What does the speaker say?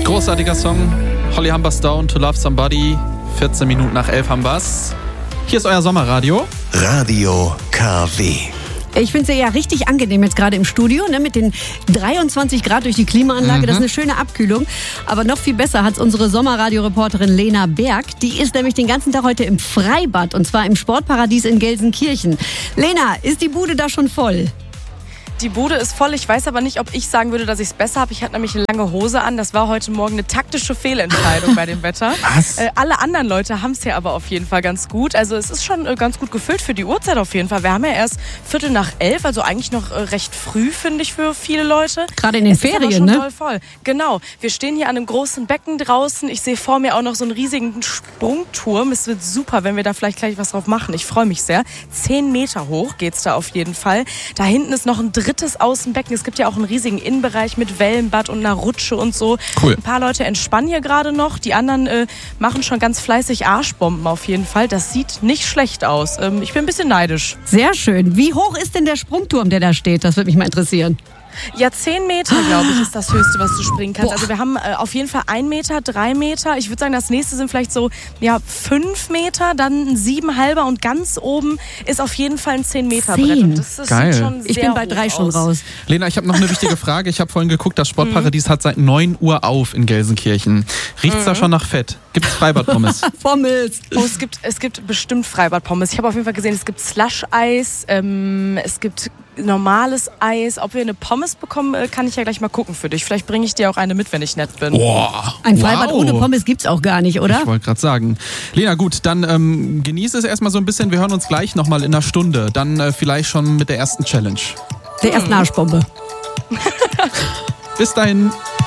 Großartiger Song. Holly Humberstone, To Love Somebody. 14 Minuten nach 11 haben wir's. Hier ist euer Sommerradio. Radio KW. Ich finde es ja richtig angenehm jetzt gerade im Studio, ne, mit den 23 Grad durch die Klimaanlage. Das ist eine schöne Abkühlung. Aber noch viel besser hat es unsere Sommerradioreporterin Lena Berg. Die ist nämlich den ganzen Tag heute im Freibad und zwar im Sportparadies in Gelsenkirchen. Lena, ist die Bude da schon voll? Die Bude ist voll. Ich weiß aber nicht, ob ich sagen würde, dass ich es besser habe. Ich hatte nämlich eine lange Hose an. Das war heute Morgen eine taktische Fehlentscheidung bei dem Wetter. Was? Alle anderen Leute haben es ja aber auf jeden Fall ganz gut. Also es ist schon ganz gut gefüllt für die Uhrzeit auf jeden Fall. Wir haben ja erst 11:15, also eigentlich noch recht früh, finde ich, für viele Leute. Gerade in den Ferien, ne? Voll voll. Genau. Wir stehen hier an einem großen Becken draußen. Ich sehe vor mir auch noch so einen riesigen Sprungturm. Es wird super, wenn wir da vielleicht gleich was drauf machen. Ich freue mich sehr. 10 Meter hoch geht's da auf jeden Fall. Da hinten ist noch ein drittes Außenbecken. Es gibt ja auch einen riesigen Innenbereich mit Wellenbad und einer Rutsche und so. Cool. Ein paar Leute entspannen hier gerade noch. Die anderen machen schon ganz fleißig Arschbomben auf jeden Fall. Das sieht nicht schlecht aus. Ich bin ein bisschen neidisch. Sehr schön. Wie hoch ist denn der Sprungturm, der da steht? Das würde mich mal interessieren. Ja, 10 Meter, glaube ich, ist das Höchste, was du springen kannst. Boah. Also wir haben auf jeden Fall 1 Meter, 3 Meter. Ich würde sagen, das nächste sind vielleicht so 5 Meter, dann ein 7,5er und ganz oben ist auf jeden Fall ein 10-Meter-Brett. 10? Und das Geil. sieht schon sehr Ich bin bei hoch 3 schon aus. raus. Lena, ich habe noch eine wichtige Frage. Ich habe vorhin geguckt, das Sportparadies hat seit 9 Uhr auf in Gelsenkirchen. Riecht's da schon nach Fett? Gibt's Freibad-Pommes? Pommes. Oh, es gibt bestimmt Freibad-Pommes. Ich habe auf jeden Fall gesehen, es gibt Slush-Eis, es gibt normales Eis. Ob wir eine Pommes bekommen, kann ich ja gleich mal gucken für dich. Vielleicht bringe ich dir auch eine mit, wenn ich nett bin. Boah. Ein Freibad ohne Pommes gibt's auch gar nicht, oder? Ich wollte gerade sagen. Lena, gut, dann genieße es erstmal so ein bisschen. Wir hören uns gleich nochmal in einer Stunde. Dann vielleicht schon mit der ersten Challenge. Der ersten Arschbombe. Bis dahin.